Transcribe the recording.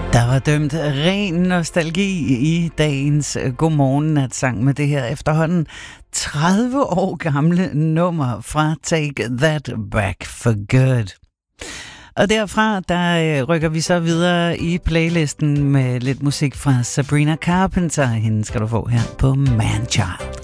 Der var dømt ren nostalgi i dagens Godmorgen-natsang med det her efterhånden 30 år gamle nummer fra Take That Back for Good. Og derfra, der rykker vi så videre i playlisten med lidt musik fra Sabrina Carpenter. Hende skal du få her på Manchild.